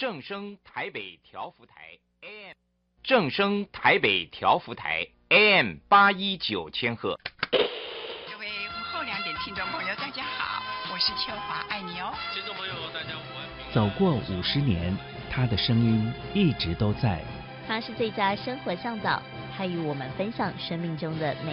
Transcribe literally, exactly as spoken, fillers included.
正声台北调幅台 A M， 正声台北调幅台 A M 八一九千赫。 各位午后两点听众朋友，大家好，我是秋华，爱你哦。 听众朋友，大家午安。 走过五十年，他的声音一直都在。 他是最佳生活向导，他与我们分享生命中的每